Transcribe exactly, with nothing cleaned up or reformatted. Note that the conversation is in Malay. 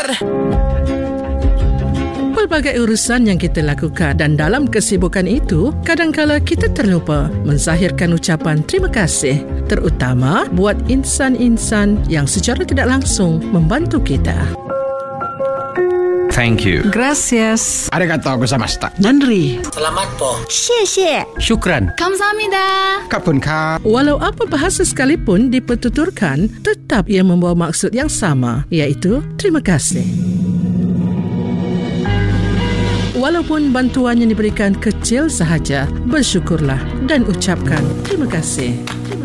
Pelbagai urusan yang kita lakukan dan dalam kesibukan itu, kadangkala kita terlupa menzahirkan ucapan terima kasih, terutama buat insan-insan yang secara tidak langsung membantu kita. Thank you. Gracias. Arigatou gozaimashita. Nandri. Selamat po. 谢谢 Syukran. 감사합니다. Kapunka. Walau apa bahasa sekalipun dipertuturkan, tetap ia membawa maksud yang sama, iaitu terima kasih. Walaupun bantuan yang diberikan kecil sahaja, bersyukurlah dan ucapkan terima kasih.